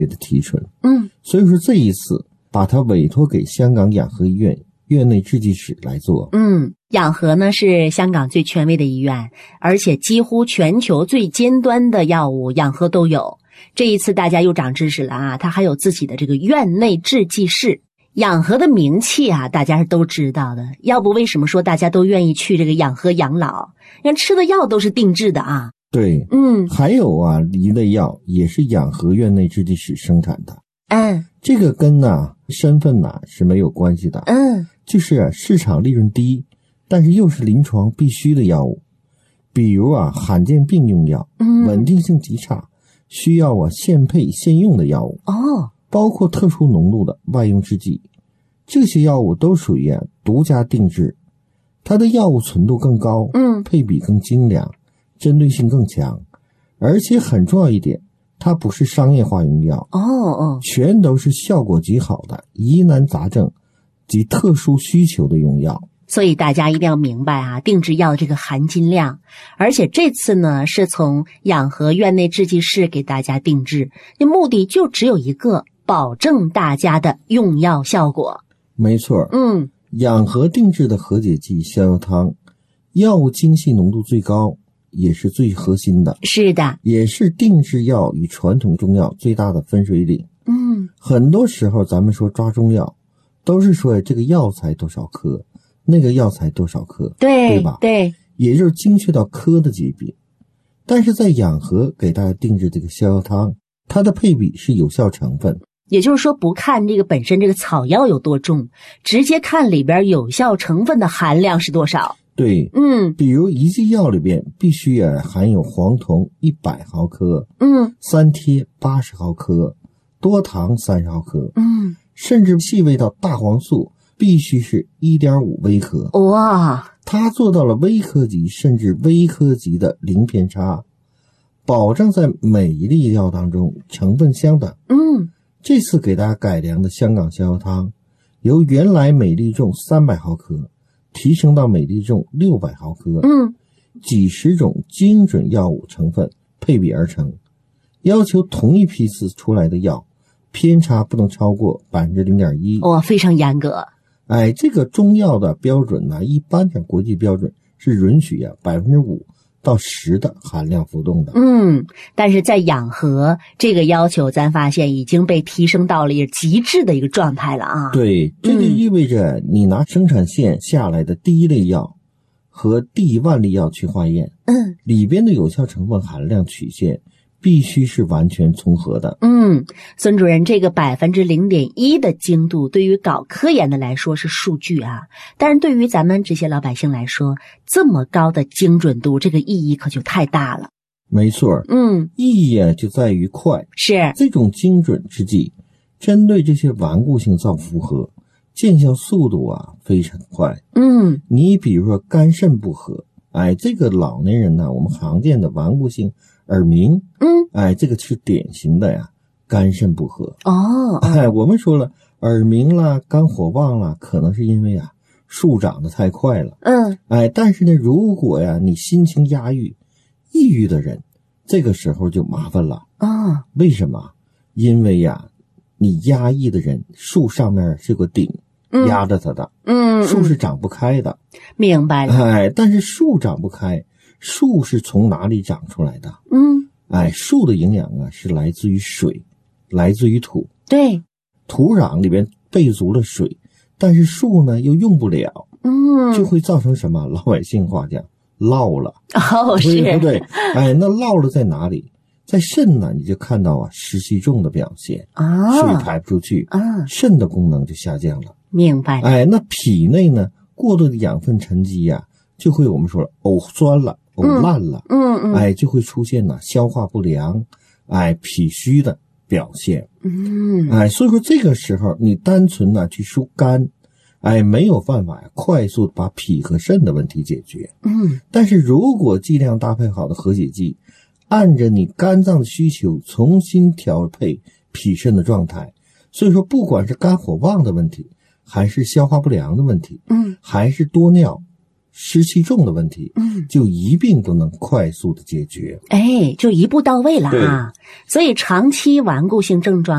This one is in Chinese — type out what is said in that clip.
给它提纯。所以说这一次把它委托给香港养和医院院内制剂室来做。 养和呢是香港最权威的医院，而且几乎全球最尖端的药物养和都有。这一次大家又长知识了啊，它还有自己的这个院内制剂室。养和的名气啊，大家是都知道的，要不为什么说大家都愿意去这个养和养老？人吃的药都是定制的啊。 对，还有啊，一类药也是养和院内制剂室生产的。这个跟身份是没有关系的。就是市场利润低，但是又是临床必须的药物，比如罕见病用药，稳定性极差，需要现配现用的药物。包括特殊浓度的外用制剂，这些药物都属于独家定制，它的药物纯度更高，配比更精良，针对性更强，而且很重要一点，它不是商业化用药，全都是效果极好的疑难杂症及特殊需求的用药。 所以大家一定要明白啊，定制药的这个含金量。而且这次呢，是从养和院内制剂室给大家定制，那目的就只有一个，保证大家的用药效果。 没错。养和定制的和解剂逍遥汤，药物精细浓度最高，也是最核心的。是的，也是定制药与传统中药最大的分水岭。很多时候咱们说抓中药，都是说这个药材多少克，那个药材多少克，对吧？对，也就是精确到克的级别。但是在养和给大家定制这个逍遥汤，它的配比是有效成分， 也就是说不看这个本身这个草药有多重，直接看里边有效成分的含量是多少。 对，比如一剂药里边必须含有黄酮100毫克，三萜80毫克，多糖30毫克，甚至细微到大黄素必须是 1.5 微克。哇，它做到了微克级甚至微克级的零偏差，保证在每一粒药当中成分相等。这次给大家改良的香港逍遥汤，由原来每粒重300毫克提升到每粒重600毫克，几十种精准药物成分配比而成，要求同一批次出来的药偏差不能超过 0.1%。非常严格。这个中药的标准一般的国际标准是允许5%到10%的含量浮动的。但是在养和这个要求咱发现已经被提升到了极致的一个状态了啊。对，这就意味着你拿生产线下来的第一类药和第1万粒药去化验，里边的有效成分含量曲线必须是完全重合的。孙主任，这个 0.1% 的精度对于搞科研的来说是数据啊，但是对于咱们这些老百姓来说，这么高的精准度，这个意义可就太大了。没错，意义就在于快。是，这种精准制剂针对这些顽固性造负荷，见效速度非常快。你比如说肝肾不和，这个老年人我们常见的顽固性耳鸣，这个是典型的肝肾不和。我们说了，耳鸣啦，肝火旺啦，可能是因为树长得太快了。但是呢，如果你心情压抑、抑郁的人，这个时候就麻烦了。为什么？因为你压抑的人，树上面是个顶压着它的，树是长不开的。明白了。但是树长不开，树是从哪里长出来的？树的营养是来自于水，来自于土。对，土壤里边备足了水，但是树呢又用不了，就会造成什么？老百姓话讲涝了。对不对？那涝了在哪里？在肾呢，你就看到湿气重的表现，水排不出去，肾的功能就下降了。明白。那脾内呢，过度的养分沉积就会我们说了呕酸了，呕烂了，就会出现消化不良，脾虚的表现。所以说这个时候你单纯去疏肝，没有办法快速把脾和肾的问题解决。但是如果剂量搭配好的和解剂，按着你肝脏的需求重新调配脾肾的状态，所以说不管是肝火旺的问题，还是消化不良的问题，还是多尿， 湿气重的问题，就一并都能快速的解决。 就一步到位了啊！所以长期顽固性症状